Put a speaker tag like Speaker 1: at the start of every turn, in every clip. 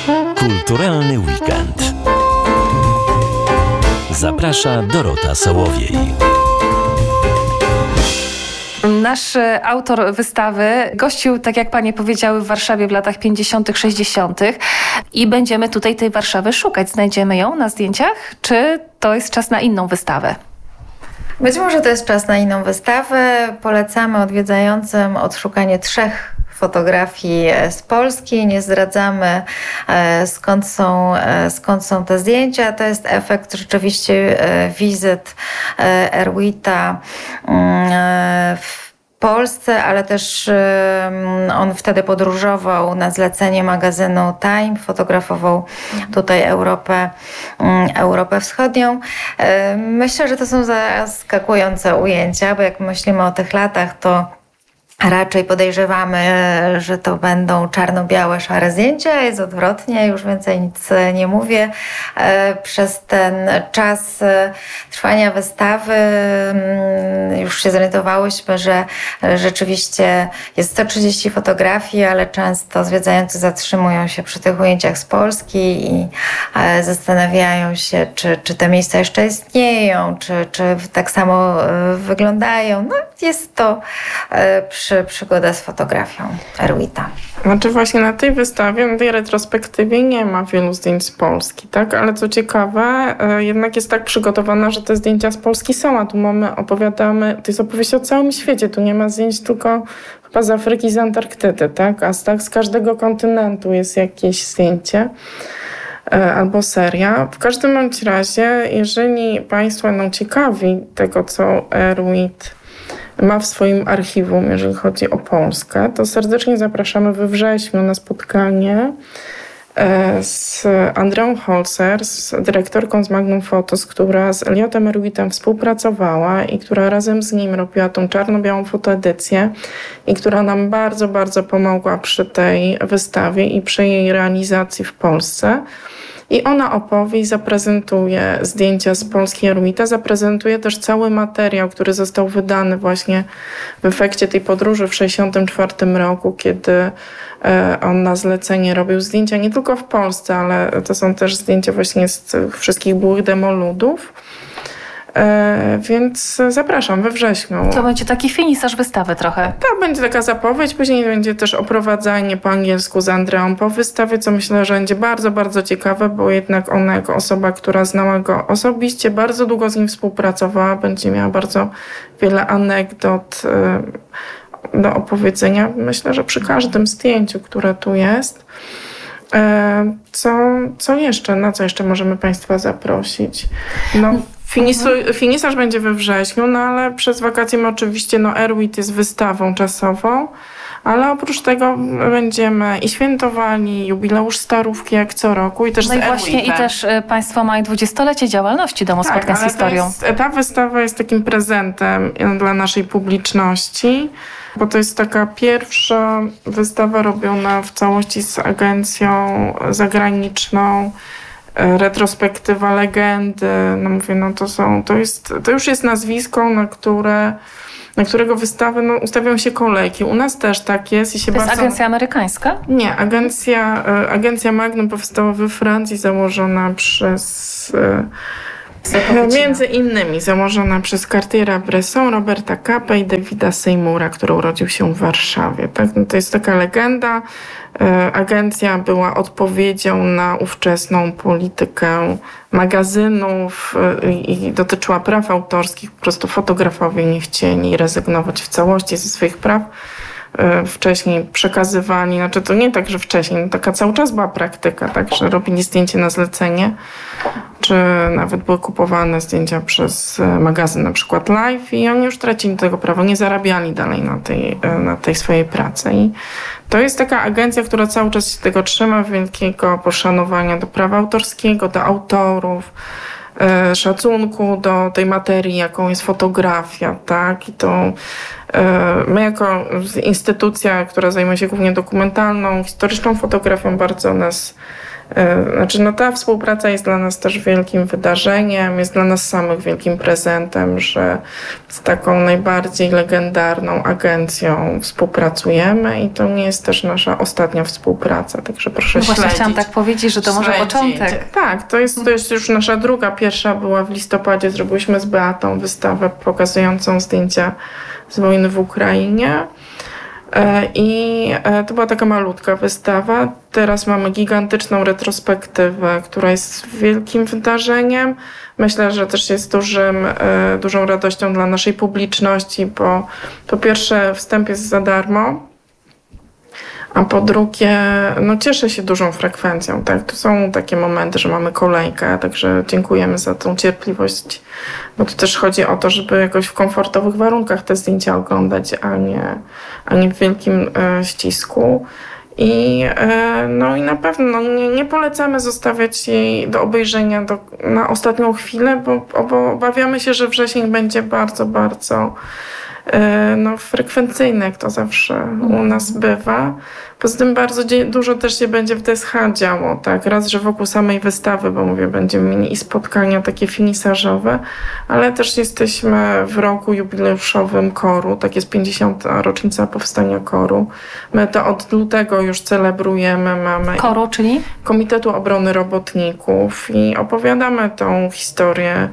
Speaker 1: Kulturalny weekend. Zaprasza Dorota Sołowiej.
Speaker 2: Nasz autor wystawy gościł, tak jak panie powiedziały, w Warszawie w latach 50., 60. i będziemy tutaj tej Warszawy szukać. Znajdziemy ją na zdjęciach, czy to jest czas na inną wystawę?
Speaker 3: Być może to jest czas na inną wystawę. Polecamy odwiedzającym odszukanie 3 fotografii z Polski. Nie zdradzamy, skąd są te zdjęcia. To jest efekt rzeczywiście wizyt Erwita w Polsce, ale też on wtedy podróżował na zlecenie magazynu Time, fotografował tutaj Europę Wschodnią. Myślę, że to są zaskakujące ujęcia, bo jak myślimy o tych latach, to raczej podejrzewamy, że to będą czarno-białe, szare zdjęcia. Jest odwrotnie, już więcej nic nie mówię. Przez ten czas trwania wystawy już się zorientowałyśmy, że rzeczywiście jest 130 fotografii, ale często zwiedzający zatrzymują się przy tych ujęciach z Polski i zastanawiają się, czy te miejsca jeszcze istnieją, czy tak samo wyglądają. No, jest to przygoda z fotografią Erwita.
Speaker 4: Znaczy właśnie na tej wystawie, na tej retrospektywie nie ma wielu zdjęć z Polski, tak? Ale co ciekawe, jednak jest tak przygotowana, że te zdjęcia z Polski są, a tu opowiadamy, to jest opowieść o całym świecie, tu nie ma zdjęć tylko chyba z Afryki, z Antarktydy, tak? A z każdego kontynentu jest jakieś zdjęcie albo seria. W każdym bądź razie, jeżeli Państwo będą ciekawi tego, co Erwit ma w swoim archiwum, jeżeli chodzi o Polskę, to serdecznie zapraszamy we wrześniu na spotkanie z Andreą Holzer, z dyrektorką z Magnum Photos, która z Elliotem Erwitem współpracowała i która razem z nim robiła tą czarno-białą fotoedycję i która nam bardzo, bardzo pomogła przy tej wystawie i przy jej realizacji w Polsce. I ona opowie i zaprezentuje zdjęcia z Polski Erwita, zaprezentuje też cały materiał, który został wydany właśnie w efekcie tej podróży w 1964 roku, kiedy on na zlecenie robił zdjęcia nie tylko w Polsce, ale to są też zdjęcia właśnie z tych wszystkich byłych demoludów. Więc zapraszam we wrześniu.
Speaker 2: To będzie taki finisaż wystawy trochę.
Speaker 4: Tak, będzie taka zapowiedź. Później będzie też oprowadzanie po angielsku z Andreą po wystawie, co myślę, że będzie bardzo, bardzo ciekawe, bo jednak ona jako osoba, która znała go osobiście, bardzo długo z nim współpracowała, będzie miała bardzo wiele anegdot do opowiedzenia. Myślę, że przy każdym zdjęciu, które tu jest. Co jeszcze? Na co jeszcze możemy Państwa zaprosić? Finisaż będzie we wrześniu, no ale przez wakacje my oczywiście, Erwit jest wystawą czasową, ale oprócz tego będziemy i świętowali jubileusz Starówki jak co roku i też z Erwitem.
Speaker 2: Właśnie i też Państwo mają 20-lecie działalności Domu Spotkań z Historią.
Speaker 4: Ta wystawa jest takim prezentem dla naszej publiczności, bo to jest taka pierwsza wystawa robiona w całości z agencją zagraniczną, retrospektywa legendy, to już jest nazwisko, na którego wystawy ustawią się kolejki. U nas też tak jest.
Speaker 2: To jest agencja amerykańska?
Speaker 4: Nie, agencja Magnum powstała we Francji, założona przez między innymi założona przez Cartiera-Bresson, Roberta Capę i Davida Seymoura, który urodził się w Warszawie. Tak? To jest taka legenda. Agencja była odpowiedzią na ówczesną politykę magazynów i dotyczyła praw autorskich. Po prostu fotografowie nie chcieli rezygnować w całości ze swoich praw. Wcześniej przekazywali, to nie tak, że wcześniej, taka cały czas była praktyka, tak, że robili zdjęcie na zlecenie, czy nawet były kupowane zdjęcia przez magazyn, na przykład Live, i oni już tracili tego prawa, nie zarabiali dalej na tej swojej pracy. I to jest taka agencja, która cały czas się tego trzyma, wielkiego poszanowania do prawa autorskiego, do autorów, szacunku do tej materii, jaką jest fotografia, tak? I to my jako instytucja, która zajmuje się głównie dokumentalną, historyczną fotografią, bardzo nas Znaczy, ta współpraca jest dla nas też wielkim wydarzeniem, jest dla nas samych wielkim prezentem, że z taką najbardziej legendarną agencją współpracujemy i to nie jest też nasza ostatnia współpraca, także proszę śledzić.
Speaker 2: Właśnie chciałam tak powiedzieć, że to może początek.
Speaker 4: Tak, to jest już nasza druga. Pierwsza była w listopadzie, zrobiłyśmy z Beatą wystawę pokazującą zdjęcia z wojny w Ukrainie. I to była taka malutka wystawa. Teraz mamy gigantyczną retrospektywę, która jest wielkim wydarzeniem. Myślę, że też jest dużą radością dla naszej publiczności, bo po pierwsze wstęp jest za darmo, a po drugie cieszy się dużą frekwencją. Tak? Tu są takie momenty, że mamy kolejkę, także dziękujemy za tą cierpliwość, bo tu też chodzi o to, żeby jakoś w komfortowych warunkach te zdjęcia oglądać, a nie w wielkim ścisku. I na pewno nie polecamy zostawiać jej do obejrzenia na ostatnią chwilę, bo obawiamy się, że wrzesień będzie bardzo, bardzo frekwencyjny, jak to zawsze u nas bywa. Poza tym bardzo dużo też się będzie w DSH działo, tak? Raz, że wokół samej wystawy, bo mówię, będziemy mieli i spotkania takie finisażowe, ale też jesteśmy w roku jubileuszowym KOR-u, tak jest 50. rocznica powstania KOR-u. My to od lutego już celebrujemy. Mamy
Speaker 2: KOR-u, czyli? Komitetu
Speaker 4: Obrony Robotników i opowiadamy tą historię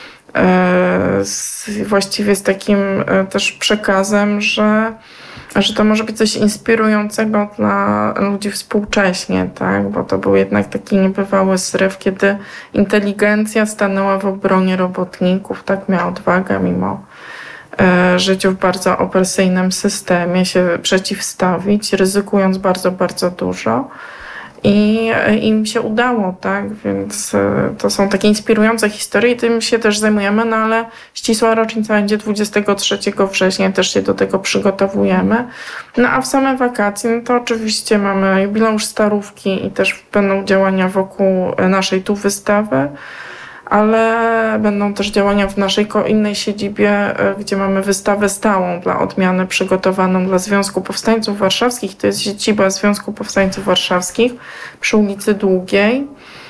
Speaker 4: właściwie z takim też przekazem, że to może być coś inspirującego dla ludzi współcześnie, tak? Bo to był jednak taki niebywały zryw, kiedy inteligencja stanęła w obronie robotników, tak, miała odwagę mimo życiu w bardzo opresyjnym systemie się przeciwstawić, ryzykując bardzo, bardzo dużo. I im się udało, tak? Więc to są takie inspirujące historie i tym się też zajmujemy, ale ścisła rocznica będzie 23 września, też się do tego przygotowujemy. A w same wakacje, to oczywiście mamy jubileusz Starówki i też będą działania wokół naszej tu wystawy, ale będą też działania w naszej innej siedzibie, gdzie mamy wystawę stałą dla odmiany przygotowaną dla Związku Powstańców Warszawskich. To jest siedziba Związku Powstańców Warszawskich przy ulicy Długiej.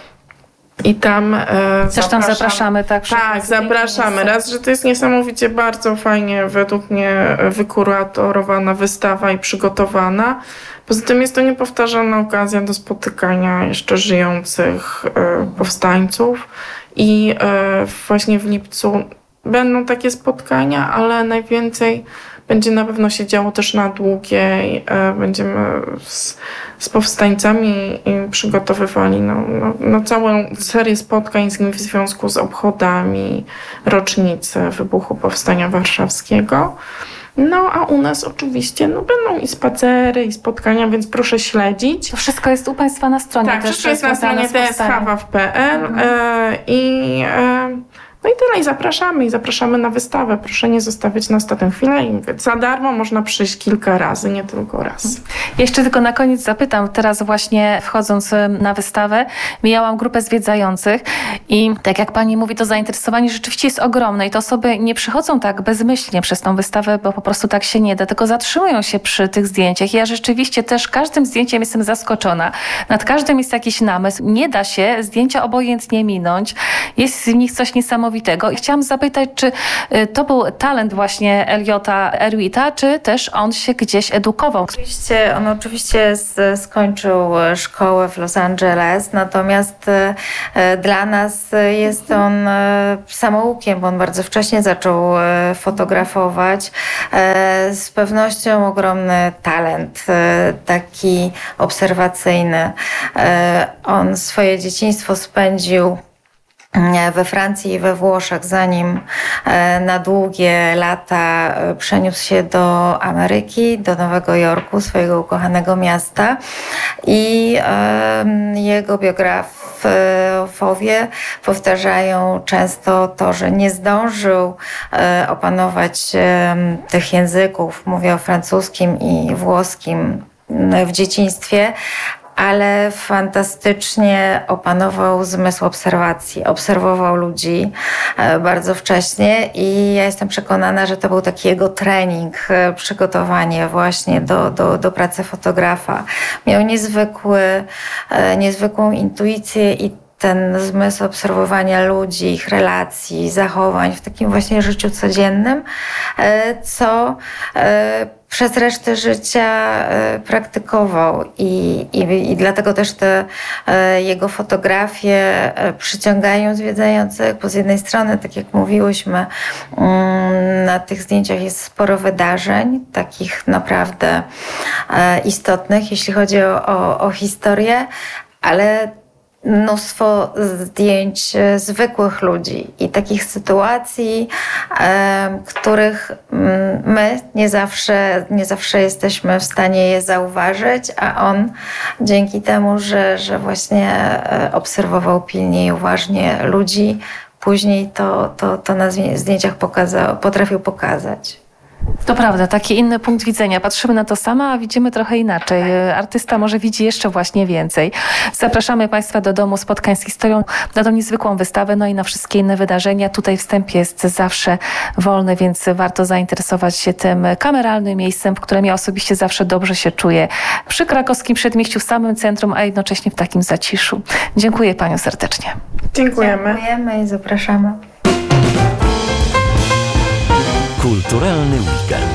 Speaker 4: I tam
Speaker 2: zapraszamy, tak?
Speaker 4: Tak, zapraszamy. Raz, że to jest niesamowicie bardzo fajnie według mnie wykuratowana wystawa i przygotowana. Poza tym jest to niepowtarzalna okazja do spotykania jeszcze żyjących powstańców. I właśnie w lipcu będą takie spotkania, ale najwięcej będzie na pewno się działo też na Długiej. Będziemy z powstańcami przygotowywali całą serię spotkań z nimi w związku z obchodami rocznicy wybuchu Powstania Warszawskiego. A u nas oczywiście będą i spacery, i spotkania, więc proszę śledzić.
Speaker 2: To wszystko jest u Państwa na stronie.
Speaker 4: Tak, wszystko jest na stronie dshwaw.pl i tyle. I zapraszamy na wystawę. Proszę nie zostawiać na ostatnią chwilę. I mówię, za darmo można przyjść kilka razy, nie tylko raz.
Speaker 2: Jeszcze tylko na koniec zapytam. Teraz właśnie wchodząc na wystawę, mijałam grupę zwiedzających i tak jak Pani mówi, to zainteresowanie rzeczywiście jest ogromne i te osoby nie przychodzą tak bezmyślnie przez tą wystawę, bo po prostu tak się nie da, tylko zatrzymują się przy tych zdjęciach. Ja rzeczywiście też każdym zdjęciem jestem zaskoczona. Nad każdym jest jakiś namysł. Nie da się zdjęcia obojętnie minąć. Jest w nich coś niesamowitego. I chciałam zapytać, czy to był talent właśnie Eliota Erwita, czy też on się gdzieś edukował?
Speaker 3: On oczywiście skończył szkołę w Los Angeles, natomiast dla nas jest on samoukiem, bo on bardzo wcześnie zaczął fotografować. Z pewnością ogromny talent, taki obserwacyjny. On swoje dzieciństwo spędził we Francji i we Włoszech, zanim na długie lata przeniósł się do Ameryki, do Nowego Jorku, swojego ukochanego miasta. I jego biografowie powtarzają często to, że nie zdążył opanować tych języków, mówię o francuskim i włoskim, w dzieciństwie, ale fantastycznie opanował zmysł obserwacji. Obserwował ludzi bardzo wcześnie i ja jestem przekonana, że to był taki jego trening, przygotowanie właśnie do pracy fotografa. Miał niezwykłą intuicję i ten zmysł obserwowania ludzi, ich relacji, zachowań w takim właśnie życiu codziennym, co przez resztę życia praktykował i dlatego też te jego fotografie przyciągają zwiedzających, bo z jednej strony, tak jak mówiłyśmy, na tych zdjęciach jest sporo wydarzeń, takich naprawdę istotnych, jeśli chodzi o historię, ale mnóstwo zdjęć zwykłych ludzi i takich sytuacji, których my nie zawsze jesteśmy w stanie je zauważyć, a on dzięki temu, że właśnie obserwował pilnie i uważnie ludzi, później to na zdjęciach potrafił pokazać.
Speaker 2: To prawda, taki inny punkt widzenia. Patrzymy na to samo, a widzimy trochę inaczej. Artysta może widzi jeszcze właśnie więcej. Zapraszamy Państwa do Domu Spotkań z Historią, na tą niezwykłą wystawę, no i na wszystkie inne wydarzenia. Tutaj wstęp jest zawsze wolny, więc warto zainteresować się tym kameralnym miejscem, w którym ja osobiście zawsze dobrze się czuję. Przy krakowskim przedmieściu, w samym centrum, a jednocześnie w takim zaciszu. Dziękuję Panią serdecznie.
Speaker 4: Dziękujemy.
Speaker 3: Dziękujemy i zapraszamy.
Speaker 1: Kulturalny weekend.